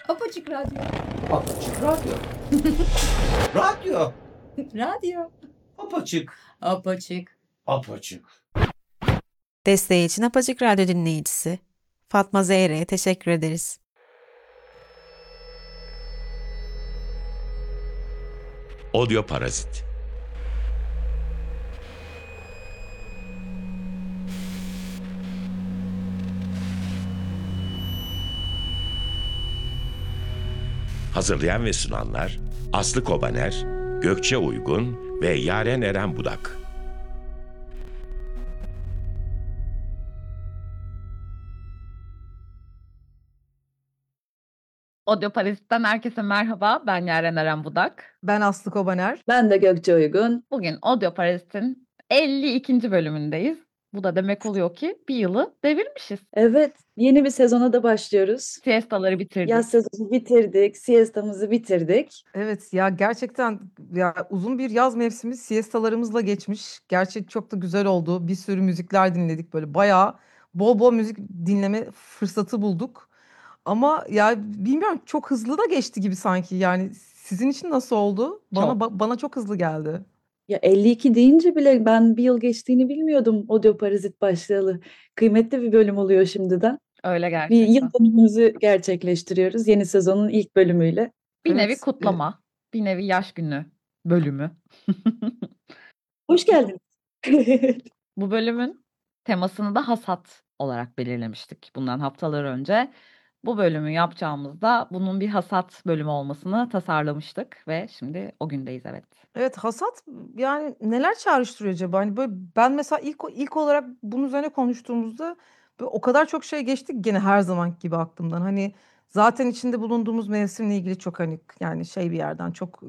Apaçık Radyo. Apaçık Radyo. Radyo. Radyo. Apaçık. Apaçık. Apaçık. Desteği için Apaçık Radyo dinleyicisi Fatma Zehre'ye teşekkür ederiz. Audio Parazit. Hazırlayan ve sunanlar Aslı Kobaner, Gökçe Uygun ve Yaren Eren Budak. Audio Parazit'ten herkese merhaba. Ben Yaren Eren Budak. Ben Aslı Kobaner. Ben de Gökçe Uygun. Bugün Audio Parazit'in 52. bölümündeyiz. Bu da demek oluyor ki bir yılı devirmişiz. Evet, yeni bir sezona da başlıyoruz. Siestaları bitirdik. Yaz sezonu bitirdik, siestamızı bitirdik. Evet ya gerçekten ya uzun bir yaz mevsimi siestalarımızla geçmiş. Gerçi çok da güzel oldu. Bir sürü müzikler dinledik böyle. Bayağı bol bol müzik dinleme fırsatı bulduk. Ama ya bilmiyorum çok hızlı da geçti gibi sanki. Yani sizin için nasıl oldu? Bana çok hızlı geldi. Ya 52 deyince bile ben bir yıl geçtiğini bilmiyordum Audio Parazit başlayalı. Kıymetli bir bölüm oluyor şimdiden. Öyle Bir gerçekten. yıl dönümümüzü gerçekleştiriyoruz yeni sezonun ilk bölümüyle. Bir Evet, nevi kutlama, bir nevi yaş günü bölümü. Hoş geldiniz. Bu bölümün temasını da hasat olarak belirlemiştik bundan haftalar önce. Bu bölümü yapacağımızda bunun bir hasat bölümü olmasını tasarlamıştık ve şimdi o gündeyiz, evet. Evet, hasat yani neler çağrıştırıyor acaba? Hani böyle ben mesela ilk olarak bunun üzerine konuştuğumuzda böyle o kadar çok şey geçti ki gene her zaman gibi aklımdan. Hani zaten içinde bulunduğumuz mevsimle ilgili çok hani yani şey bir yerden çok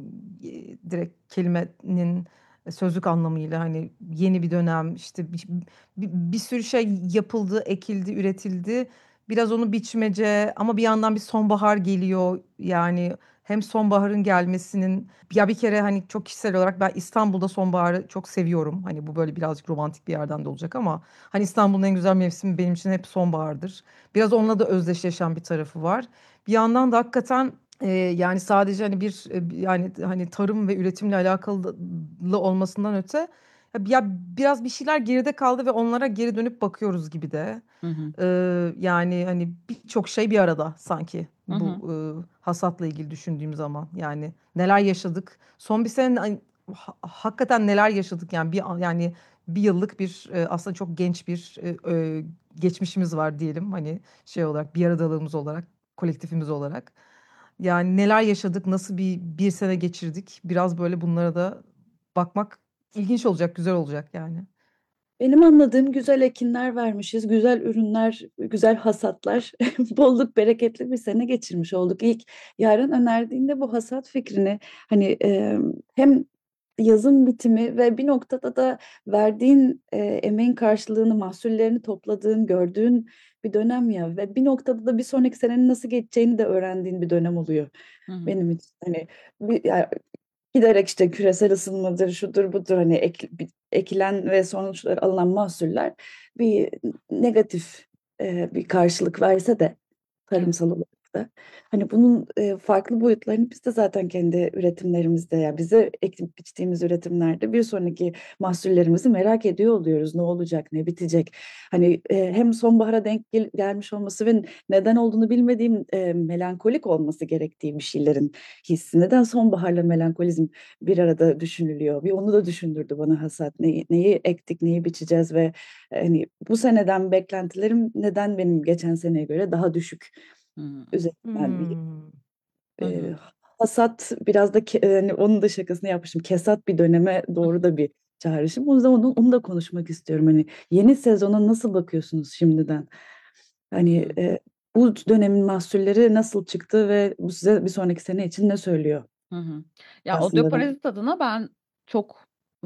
direkt kelimenin sözlük anlamıyla hani yeni bir dönem işte bir sürü şey yapıldı, ekildi, üretildi. Biraz onu biçmece ama bir yandan bir sonbahar geliyor yani hem sonbaharın gelmesinin ya bir kere hani çok kişisel olarak ben İstanbul'da sonbaharı çok seviyorum. Hani bu böyle birazcık romantik bir yerden de olacak ama hani İstanbul'un en güzel mevsimi benim için hep sonbahardır. Biraz onunla da özdeşleşen bir tarafı var. Bir yandan da hakikaten yani sadece hani yani hani tarım ve üretimle alakalı olmasından öte ya biraz bir şeyler geride kaldı ve onlara geri dönüp bakıyoruz gibi de. Hı hı. Yani hani birçok şey bir arada sanki Hı hı. bu hasatla ilgili düşündüğüm zaman yani neler yaşadık son bir sene hakikaten neler yaşadık yani yani bir yıllık bir aslında çok genç bir geçmişimiz var diyelim hani şey olarak bir aradalığımız olarak kolektifimiz olarak yani neler yaşadık nasıl bir sene geçirdik biraz böyle bunlara da bakmak ilginç olacak güzel olacak yani. Benim anladığım güzel ekinler vermişiz, güzel ürünler, güzel hasatlar, bolluk bereketli bir sene geçirmiş olduk. İlk Yaren önerdiğinde bu hasat fikrini hani hem yazın bitimi ve bir noktada da verdiğin emeğin karşılığını, mahsullerini topladığın, gördüğün bir dönem ya ve bir noktada da bir sonraki senenin nasıl geçeceğini de öğrendiğin bir dönem oluyor Hı hı. benim için. Hani yani giderek işte küresel ısınmadır, şudur budur hani ekilen ve sonuçlar alınan mahsuller bir negatif bir karşılık verse de Evet. tarımsal olarak da hani bunun farklı boyutlarını biz de zaten kendi üretimlerimizde ya bize ekip biçtiğimiz üretimlerde bir sonraki mahsullerimizi merak ediyor oluyoruz. Ne olacak, ne bitecek? Hani hem sonbahara denk gelmiş olması ve neden olduğunu bilmediğim melankolik olması gerektiği bir şeylerin hissi. Neden sonbaharla melankolizm bir arada düşünülüyor? Bir onu da düşündürdü bana hasat. Neyi ektik, neyi biçeceğiz ve hani bu seneden beklentilerim neden benim geçen seneye göre daha düşük Hı hı. üzerinden bir Hmm. Hı e, hı. hasat biraz da hani onun da şakasını yapmışım. Kesat bir döneme doğru da bir çağrışım. O yüzden onu da konuşmak istiyorum. Hani yeni sezona nasıl bakıyorsunuz şimdiden? Hani bu dönemin mahsulleri nasıl çıktı ve bu size bir sonraki sene için ne söylüyor? Hı hı. Ya Aslında Audio Parazit adına ben çok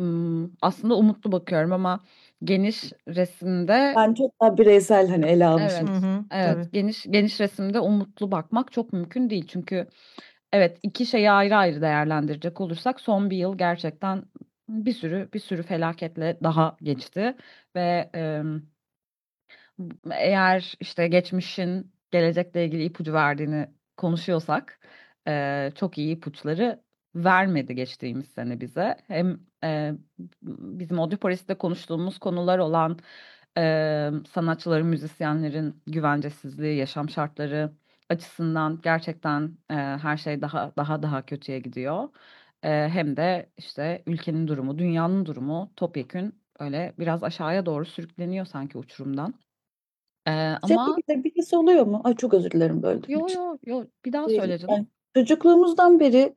aslında umutlu bakıyorum ama geniş resimde ben çok daha bireysel hani ele evet, almışım. Hı hı, evet, tabii. geniş resimde umutlu bakmak çok mümkün değil. Çünkü evet, iki şeyi ayrı ayrı değerlendirecek olursak son bir yıl gerçekten bir sürü felaketle daha geçti ve eğer işte geçmişin gelecekle ilgili ipucu verdiğini konuşuyorsak çok iyi ipuçları vermedi geçtiğimiz sene bize. Hem bizim Audiopolis'te konuştuğumuz konular olan sanatçıların, müzisyenlerin güvencesizliği, yaşam şartları açısından gerçekten her şey daha kötüye gidiyor. Hem de işte ülkenin durumu, dünyanın durumu topyekün öyle biraz aşağıya doğru sürükleniyor sanki uçurumdan. Şey Ama peki de birisi oluyor mu? Ay çok özür dilerim böldüğüm yo için. yo yo bir daha söyle canım. Yani çocukluğumuzdan beri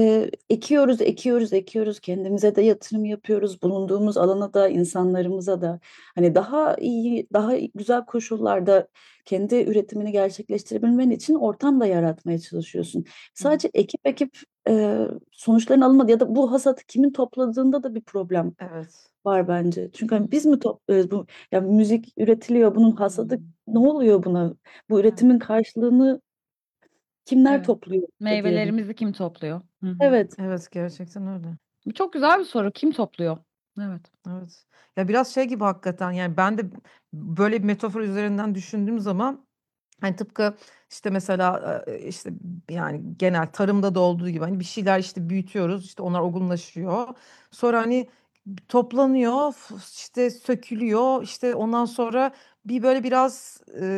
ekiyoruz, kendimize de yatırım yapıyoruz, bulunduğumuz alana da, insanlarımıza da. Hani daha iyi, daha güzel koşullarda kendi üretimini gerçekleştirebilmen için ortam da yaratmaya çalışıyorsun. Sadece ekip sonuçların alınmadı ya da bu hasatı kimin topladığında da bir problem Evet. var bence. Çünkü hani biz mi topluyoruz bu? Ya müzik üretiliyor, bunun hasadı ne oluyor buna? Bu üretimin karşılığını kimler Evet. topluyor diye düşünüyorum. Meyvelerimizi kim topluyor? Hı hı. Evet. Evet, gerçekten öyle. Bu çok güzel bir soru. Kim topluyor? Evet. Evet. Ya biraz şey gibi hakikaten, yani ben de böyle bir metafor üzerinden düşündüğüm zaman hani tıpkı işte mesela işte yani genel tarımda da olduğu gibi hani bir şeyler işte büyütüyoruz, işte onlar olgunlaşıyor. Sonra hani toplanıyor, işte sökülüyor, işte ondan sonra bir böyle biraz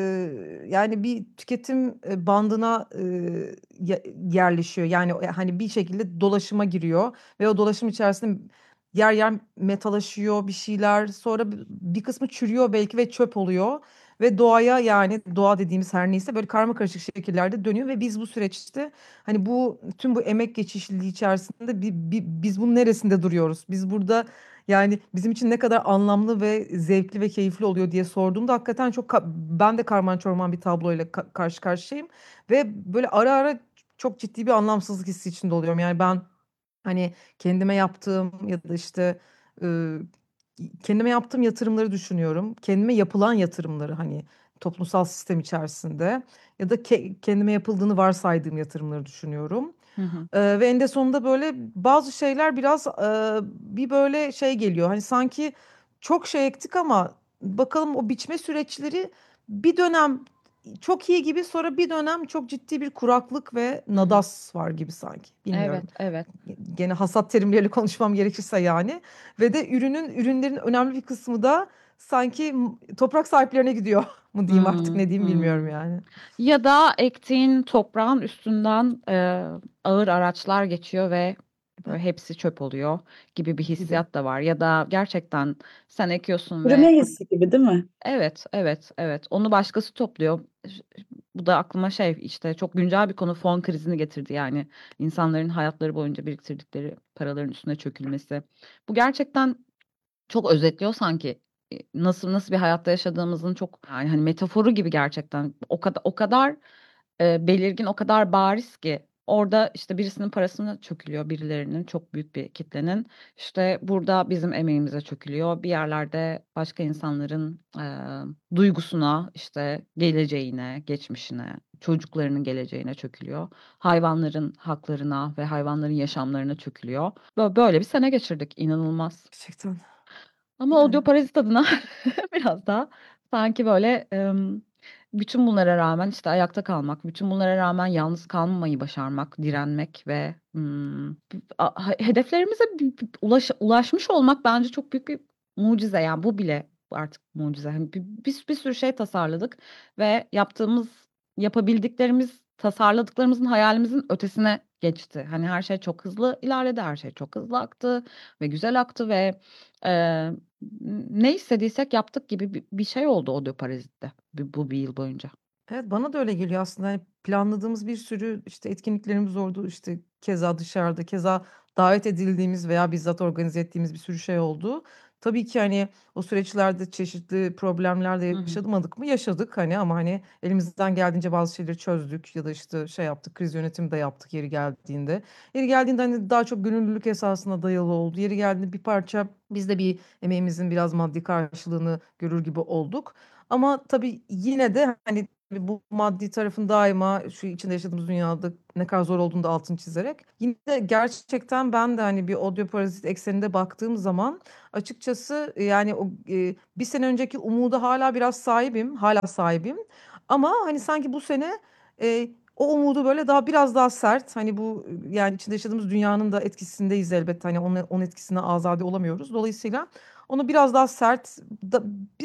yani bir tüketim bandına yerleşiyor. Yani hani bir şekilde dolaşıma giriyor ve o dolaşım içerisinde yer yer metalaşıyor bir şeyler. Sonra bir kısmı çürüyor belki ve çöp oluyor. Ve doğaya, yani doğa dediğimiz her neyse, böyle karmakarışık şekillerde dönüyor ve biz bu süreçte hani bu tüm bu emek geçişliliği içerisinde biz bunun neresinde duruyoruz? Biz burada yani bizim için ne kadar anlamlı ve zevkli ve keyifli oluyor diye sorduğumda hakikaten çok ben de karman çorman bir tabloyla karşı karşıyayım ve böyle ara ara çok ciddi bir anlamsızlık hissi içinde oluyorum. Yani ben hani kendime yaptığım ya da işte e, kendime yaptığım yatırımları düşünüyorum. Kendime yapılan yatırımları, hani toplumsal sistem içerisinde ya da kendime yapıldığını varsaydığım yatırımları düşünüyorum. Hı hı. Ve eninde sonunda böyle bazı şeyler biraz bir böyle şey geliyor. Hani sanki çok şey ektik ama bakalım o biçme süreçleri bir dönem çok iyi gibi, sonra bir dönem çok ciddi bir kuraklık ve Hı hı. nadas var gibi sanki. Evet, Bilmiyorum. evet. Gene hasat terimleriyle konuşmam gerekirse yani. Ve de ürünlerin önemli bir kısmı da sanki toprak sahiplerine gidiyor mu diyeyim, artık Hmm, ne diyeyim bilmiyorum hmm. yani. Ya da ektiğin toprağın üstünden ağır araçlar geçiyor ve böyle hepsi çöp oluyor gibi bir Gibi. hissiyat da var. Ya da gerçekten sen ekiyorsun Yürüme ve hissi gibi değil mi? evet, evet, evet. Onu başkası topluyor. Bu da aklıma şey işte çok güncel bir konu fon krizini getirdi yani. İnsanların hayatları boyunca biriktirdikleri paraların üstüne çökülmesi. Bu gerçekten çok özetliyor sanki nasıl bir hayatta yaşadığımızın çok yani hani metaforu gibi gerçekten o kadar belirgin o kadar bariz ki orada işte birisinin parasına çökülüyor birilerinin çok büyük bir kitlenin işte burada bizim emeğimize çökülüyor bir yerlerde başka insanların duygusuna işte geleceğine geçmişine çocuklarının geleceğine çökülüyor hayvanların haklarına ve hayvanların yaşamlarına çökülüyor böyle bir sene geçirdik inanılmaz. Gerçekten. Ama Yani. Odeoparazit adına biraz daha sanki böyle bütün bunlara rağmen işte ayakta kalmak, bütün bunlara rağmen yalnız kalmamayı başarmak, direnmek ve hedeflerimize ulaşmış olmak bence çok büyük bir mucize. Yani bu bile artık mucize. Hani bir sürü şey tasarladık ve yapabildiklerimiz, tasarladıklarımızın hayalimizin ötesine geçti. Hani her şey çok hızlı ilerledi, her şey çok hızlı aktı ve güzel aktı ve Eee, ne istediysek yaptık gibi bir şey oldu Odeoparazitte bu bir yıl boyunca. Evet, bana da öyle geliyor aslında. Hani planladığımız bir sürü işte etkinliklerimiz oldu. İşte keza dışarıda, keza davet edildiğimiz veya bizzat organize ettiğimiz bir sürü şey oldu. Tabii ki hani o süreçlerde çeşitli problemler de Hı hı. yaşamadık mı? Yaşadık hani, ama hani elimizden geldiğince bazı şeyleri çözdük ya da işte şey yaptık, kriz yönetimi de yaptık yeri geldiğinde. Yeri geldiğinde hani daha çok gönüllülük esasına dayalı oldu. Yeri geldiğinde bir parça biz de bir emeğimizin biraz maddi karşılığını görür gibi olduk. Ama tabii yine de hani bu maddi tarafın daima şu içinde yaşadığımız dünyada ne kadar zor olduğunu da altını çizerek. Yine de gerçekten ben de hani bir Odeoparazit ekseninde baktığım zaman açıkçası yani o bir sene önceki umuda hala biraz sahibim. Hala sahibim. Ama hani sanki bu sene o umudu böyle biraz daha sert, hani bu yani içinde yaşadığımız dünyanın da etkisindeyiz elbette, hani onun etkisine azade olamıyoruz. Dolayısıyla onu biraz daha sert,